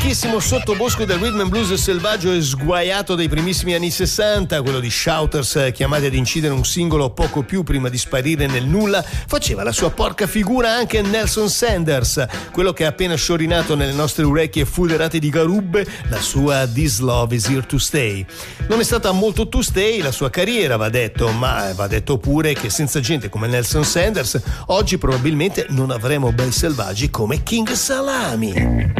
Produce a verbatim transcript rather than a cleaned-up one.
vecchissimo sottobosco del rhythm and blues selvaggio e sguaiato dei primissimi anni sessanta, quello di Shouters, chiamati ad incidere un singolo poco più prima di sparire nel nulla, faceva la sua porca figura anche Nelson Sanders, quello che ha appena sciorinato nelle nostre orecchie fullerate di garubbe la sua This Love Is Here To Stay. Non è stata molto to stay la sua carriera, va detto, ma va detto pure che senza gente come Nelson Sanders oggi probabilmente non avremo bei selvaggi come King Salami.